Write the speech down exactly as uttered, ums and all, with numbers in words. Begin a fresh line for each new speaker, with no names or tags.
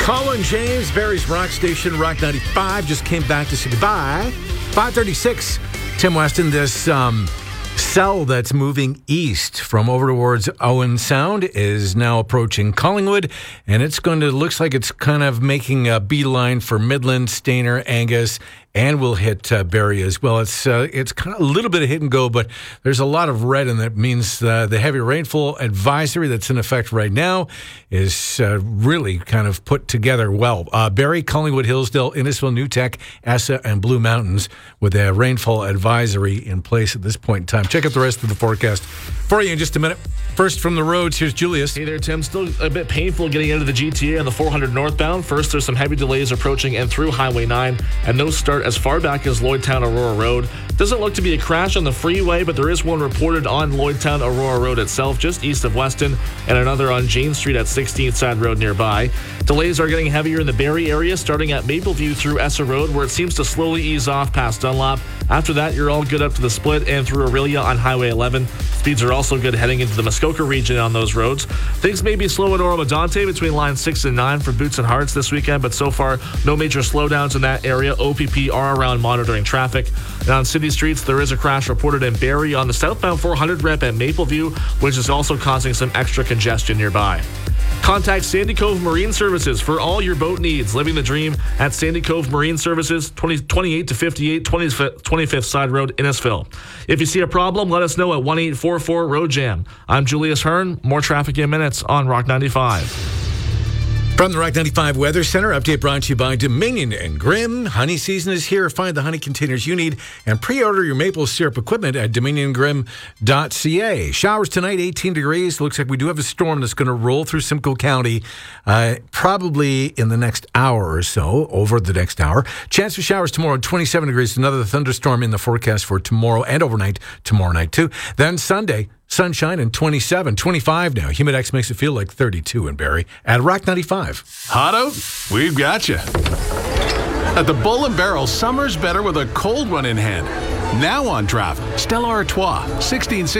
Colin James, Barry's Rock Station, Rock ninety-five, just came back to say goodbye. five thirty-six, Tim Weston, this um, cell that's moving east from over towards Owen Sound is now approaching Collingwood, and it's going to, looks like it's kind of making a beeline for Midland, Stayner, Angus, and will hit uh, Barrie as well. It's uh, it's kind of a little bit of hit and go, but there's a lot of red, and that means uh, the heavy rainfall advisory that's in effect right now is uh, really kind of put together well. Uh, Barrie, Collingwood, Hillsdale, Innisfil, New Tech, Essa, and Blue Mountains with a rainfall advisory in place at this point in time. Check out the rest of the forecast for you in just a minute. First from the roads, here's Julius.
Hey there, Tim. Still a bit painful getting into the G T A on the four hundred northbound. First, there's some heavy delays approaching and through Highway nine, and no start as far back as Lloydtown Aurora Road. Doesn't look to be a crash on the freeway, but there is one reported on Lloydtown Aurora Road itself, just east of Weston, and another on Jane Street at sixteenth Side Road nearby. Delays are getting heavier in the Barrie area, starting at Mapleview through Essa Road, where it seems to slowly ease off past Dunlop. After that, you're all good up to the split and through Aurelia on Highway eleven. Speeds are also good heading into the Muskoka region on those roads. Things may be slow in Oro-Medonte between lines six and nine for Boots and Hearts this weekend, but so far, no major slowdowns in that area. O P P are around monitoring traffic. And on city streets, there is a crash reported in Barrie on the southbound four hundred ramp at Mapleview, which is also causing some extra congestion nearby. Contact Sandy Cove Marine Services for all your boat needs. Living the dream at Sandy Cove Marine Services, twenty, twenty-eight to fifty-eight, twenty-fifth Side Road, Innisfil. If you see a problem, let us know at one eight four four road jam. I'm Julius Hearn. More traffic in minutes on Rock ninety-five.
From the Rock ninety-five Weather Center, update brought to you by Dominion and Grimm. Honey season is here. Find the honey containers you need and pre-order your maple syrup equipment at dominion grimm dot c a. Showers tonight, eighteen degrees. Looks like we do have a storm that's going to roll through Simcoe County uh, probably in the next hour or so, over the next hour. Chance for showers tomorrow, twenty-seven degrees. Another thunderstorm in the forecast for tomorrow and overnight, tomorrow night too. Then Sunday, sunshine and twenty-seven, twenty-five now. Humidex makes it feel like thirty-two in Barrie at Rock ninety-five.
Hot out? We've got you. At the Bull and Barrel, summer's better with a cold one in hand. Now on draft, Stella Artois, sixteen